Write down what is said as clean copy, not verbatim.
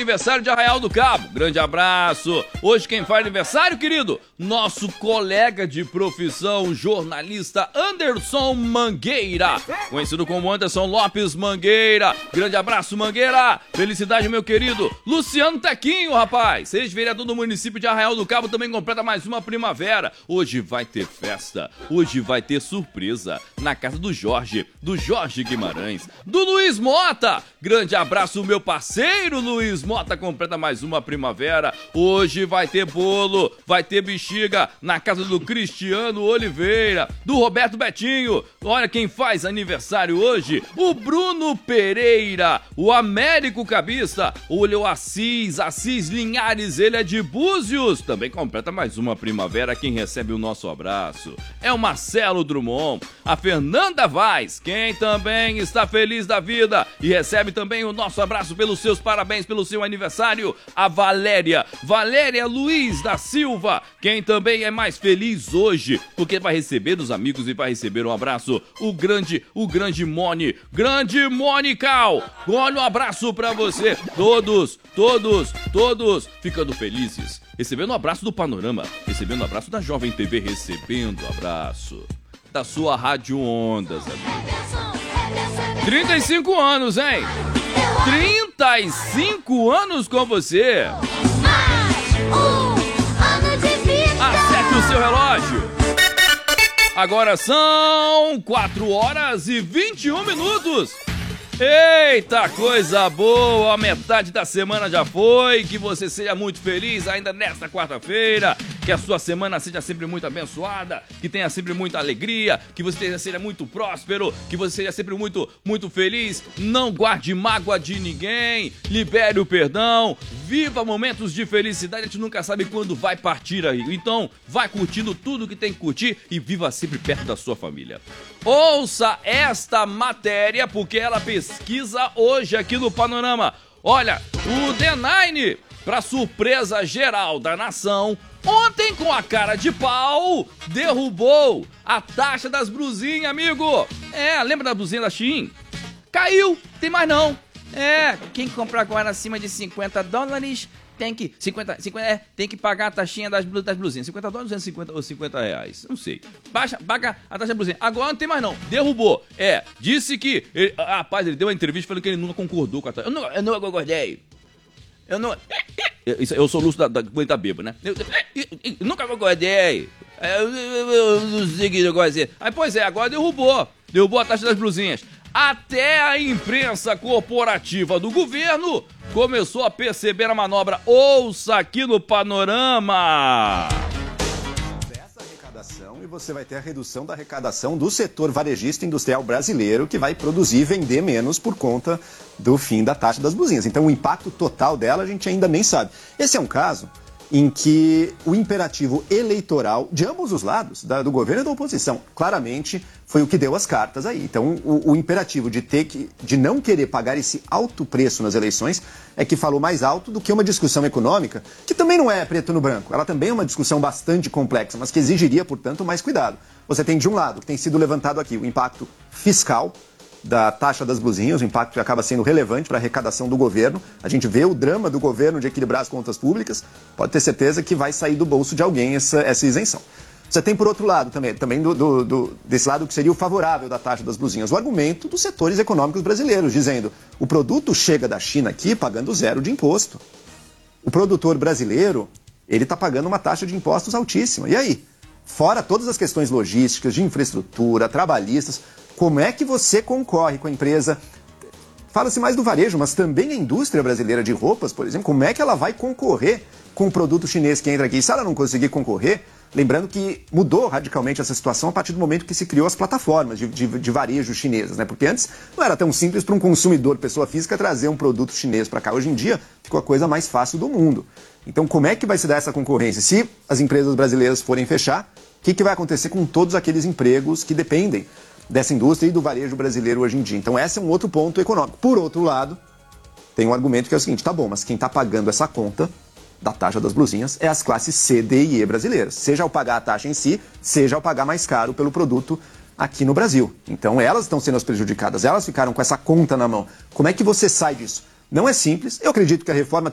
aniversário de Arraial do Cabo. Grande abraço. Hoje quem faz aniversário, querido? Nosso colega de profissão, jornalista Anderson Mangueira, conhecido como Anderson Lopes Mangueira. Grande abraço, Mangueira. Felicidade, meu querido. Luciano Tequinho, rapaz. Ex-vereador do município de Arraial do Cabo, também completa mais uma primavera. Hoje vai ter festa. Hoje vai ter surpresa na casa do Jorge Guimarães. Do Luiz Mota. Grande abraço, meu parceiro Luiz Mota, completa mais uma primavera. Hoje vai ter bolo, vai ter bexiga na casa do Cristiano Oliveira, do Roberto Betinho. Olha quem faz aniversário hoje, o Bruno Pereira, o Américo Cabista, o Assis Linhares, ele é de Búzios, também completa mais uma primavera. Quem recebe o nosso abraço é o Marcelo Drummond, a Fernanda Vaz, quem também está feliz da vida e recebe também o nosso abraço pelos seus parabéns pelo seu aniversário, a Valéria Luiz da Silva, quem também é mais feliz hoje, porque vai receber dos amigos e vai receber um abraço, o grande Monical. Olha um abraço pra você, todos ficando felizes, recebendo um abraço do Panorama, recebendo um abraço da Jovem TV, recebendo um abraço da sua Rádio Ondas, amigo. 35 anos, hein? 35 anos com você. Acerte o seu relógio. Agora são 4 horas e 21 minutos. Eita, coisa boa, a metade da semana já foi, que você seja muito feliz ainda nesta quarta-feira, que a sua semana seja sempre muito abençoada, que tenha sempre muita alegria, que você seja muito próspero, que você seja sempre muito feliz, não guarde mágoa de ninguém, libere o perdão, viva momentos de felicidade, a gente nunca sabe quando vai partir aí, então vai curtindo tudo que tem que curtir e viva sempre perto da sua família. Ouça esta matéria, porque ela pesquisa hoje aqui no Panorama. Olha, o D9, para surpresa geral da nação, ontem com a cara de pau, derrubou a taxa das blusinhas, amigo. Lembra da blusinha da Shein? Caiu, tem mais não. Quem comprar agora acima de $50 tem que pagar a taxinha das blusinhas. $50, 250 ou $50, não sei. Paga a taxa da blusinha. Agora não tem mais não, derrubou. Disse que, rapaz, ele deu uma entrevista falando que ele nunca concordou com a taxa. Eu não concordei. Eu sou luxo da coisa bêbada, né? Eu nunca concordei. Eu não sei o que negócio. Agora derrubou a taxa das blusinhas. Até a imprensa corporativa do governo começou a perceber a manobra. Ouça aqui no Panorama. Essa arrecadação, e você vai ter a redução da arrecadação do setor varejista industrial brasileiro, que vai produzir e vender menos por conta do fim da taxa das blusinhas. Então o impacto total dela a gente ainda nem sabe. Esse é um caso em que o imperativo eleitoral de ambos os lados, do governo e da oposição, claramente foi o que deu as cartas aí. Então, o imperativo de não querer pagar esse alto preço nas eleições é que falou mais alto do que uma discussão econômica, que também não é preto no branco. Ela também é uma discussão bastante complexa, mas que exigiria, portanto, mais cuidado. Você tem, de um lado, que tem sido levantado aqui, o impacto fiscal da taxa das blusinhas, o impacto que acaba sendo relevante para a arrecadação do governo. A gente vê o drama do governo de equilibrar as contas públicas, pode ter certeza que vai sair do bolso de alguém essa isenção. Você tem, por outro lado, também desse lado que seria o favorável da taxa das blusinhas, o argumento dos setores econômicos brasileiros, dizendo o produto chega da China aqui pagando 0 de imposto. O produtor brasileiro, ele está pagando uma taxa de impostos altíssima. E aí? Fora todas as questões logísticas, de infraestrutura, trabalhistas, como é que você concorre com a empresa? Fala-se mais do varejo, mas também a indústria brasileira de roupas, por exemplo, como é que ela vai concorrer com o produto chinês que entra aqui? Se ela não conseguir concorrer, lembrando que mudou radicalmente essa situação a partir do momento que se criou as plataformas de varejo chinesas, né? Porque antes não era tão simples para um consumidor, pessoa física, trazer um produto chinês para cá. Hoje em dia ficou a coisa mais fácil do mundo. Então como é que vai se dar essa concorrência? Se as empresas brasileiras forem fechar, o que vai acontecer com todos aqueles empregos que dependem dessa indústria e do varejo brasileiro hoje em dia? Então esse é um outro ponto econômico. Por outro lado, tem um argumento que é o seguinte, tá bom, mas quem está pagando essa conta da taxa das blusinhas é as classes C, D e E brasileiras, seja ao pagar a taxa em si, seja ao pagar mais caro pelo produto aqui no Brasil. Então elas estão sendo as prejudicadas, elas ficaram com essa conta na mão. Como é que você sai disso? Não é simples, eu acredito que a reforma